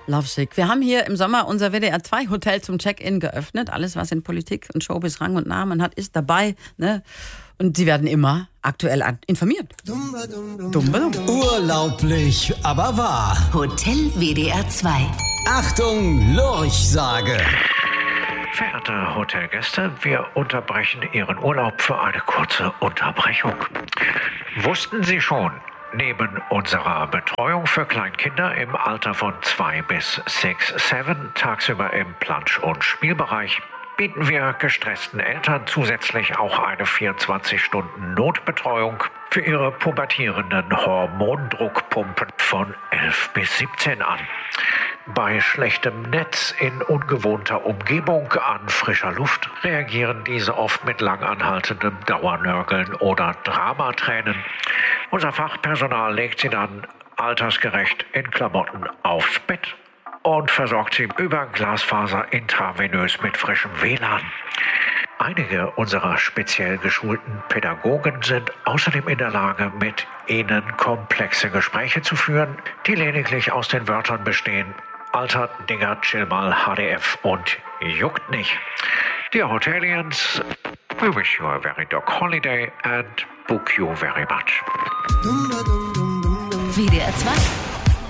Lovesick. Wir haben hier im Sommer unser WDR 2 Hotel zum Check-in geöffnet. Alles, was in Politik und Showbiz Rang und Namen hat, ist dabei. Ne? Und Sie werden immer aktuell informiert. Urlaublich, aber wahr. Hotel WDR 2. Achtung, Lurchsage. Verehrte Hotelgäste, wir unterbrechen Ihren Urlaub für eine kurze Unterbrechung. Wussten Sie schon, neben unserer Betreuung für Kleinkinder im Alter von 2 bis 6, 7 tagsüber im Plansch- und Spielbereich bieten wir gestressten Eltern zusätzlich auch eine 24-Stunden-Notbetreuung für ihre pubertierenden Hormondruckpumpen von 11 bis 17 an. Bei schlechtem Netz in ungewohnter Umgebung an frischer Luft reagieren diese oft mit lang anhaltendem Dauernörgeln oder Dramatränen. Unser Fachpersonal legt sie dann altersgerecht in Klamotten aufs Bett und versorgt sie über Glasfaser intravenös mit frischem WLAN. Einige unserer speziell geschulten Pädagogen sind außerdem in der Lage, mit ihnen komplexe Gespräche zu führen, die lediglich aus den Wörtern bestehen: Alter, Digga, chill mal, HDF und juckt nicht. Dear Hotelians, we wish you a very dog holiday and book you very much. WDR 2.